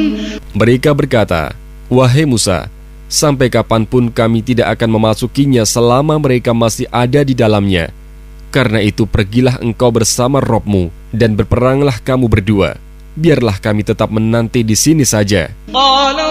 Mereka berkata, "Wahai Musa, sampai kapanpun kami tidak akan memasukinya selama mereka masih ada di dalamnya. Karena itu pergilah engkau bersama Robmu dan berperanglah kamu berdua. Biarlah kami tetap menanti di sini saja."